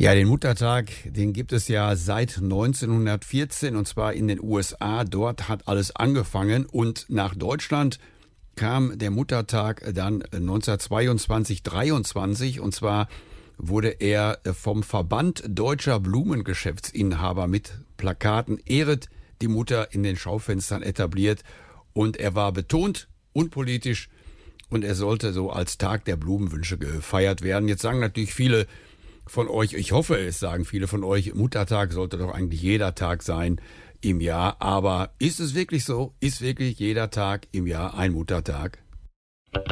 Ja, den Muttertag, den gibt es ja seit 1914 und zwar in den USA. Dort hat alles angefangen und nach Deutschland kam der Muttertag dann 1922, 23 und zwar wurde er vom Verband Deutscher Blumengeschäftsinhaber mit Plakaten "Ehret die Mutter" in den Schaufenstern etabliert und er war betont unpolitisch und er sollte so als Tag der Blumenwünsche gefeiert werden. Jetzt sagen natürlich viele von euch, ich hoffe es sagen viele von euch, Muttertag sollte doch eigentlich jeder Tag sein im Jahr. Aber ist es wirklich so? Ist wirklich jeder Tag im Jahr ein Muttertag?